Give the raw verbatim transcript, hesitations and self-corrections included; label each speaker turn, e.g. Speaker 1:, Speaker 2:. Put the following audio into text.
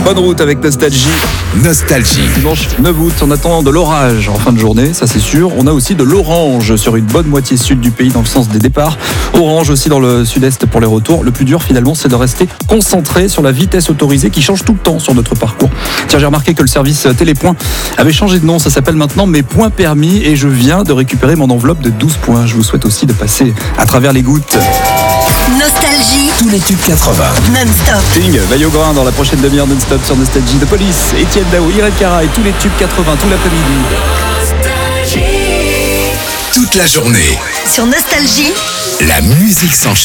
Speaker 1: Bonne route avec Nostalgie.
Speaker 2: Nostalgie.
Speaker 1: Dimanche neuf août, en attendant de l'orage en fin de journée, ça c'est sûr. On a aussi de l'orange sur une bonne moitié sud du pays dans le sens des départs. Orange aussi dans le sud-est pour les retours. Le plus dur finalement, c'est de rester concentré sur la vitesse autorisée qui change tout le temps sur notre parcours. Tiens, j'ai remarqué que le service Télépoints avait changé de nom. Ça s'appelle maintenant Mes Points Permis et je viens de récupérer mon enveloppe de douze points. Je vous souhaite aussi de passer à travers les gouttes.
Speaker 3: Nostalgie.
Speaker 2: Tous les tubes quatre-vingts.
Speaker 3: Non-stop.
Speaker 1: Sting, Vaillot-Grain dans la prochaine demi-heure non-stop sur Nostalgie. De Police, Étienne Dao, Irène Cara et tous les tubes quatre-vingts tout l'après-midi.
Speaker 2: Toute la journée.
Speaker 3: Sur Nostalgie.
Speaker 2: La musique s'enchaîne.